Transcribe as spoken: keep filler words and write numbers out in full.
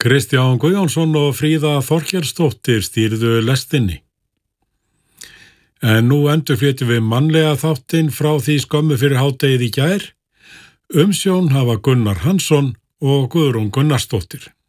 Kristján Guðjónsson og Fríða Þorkelsdóttir stýrðu lestinni. En nú endurflytjum við mannlega þáttinn frá því skömmu fyrir hádegið í gær. Umsjón hafa Gunnar Hansson og Guðrún Gunnarsdóttir.